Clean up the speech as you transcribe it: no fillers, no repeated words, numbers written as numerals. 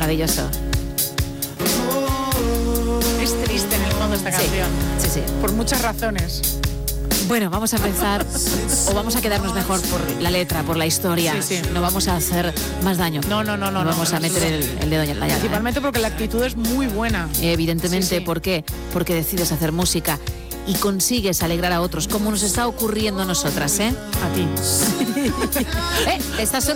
Maravilloso. Es triste en el fondo esta canción. Sí, sí. Por muchas razones. Bueno, vamos a pensar o vamos a quedarnos mejor por la letra, por la historia. Sí, sí. No vamos a hacer más daño. No. Vamos a meter el dedo en la llaga. Principalmente porque la actitud es muy buena. Evidentemente, Sí. ¿por qué? Porque decides hacer música y consigues alegrar a otros, como nos está ocurriendo a nosotras, ¿eh? A ti. Estas son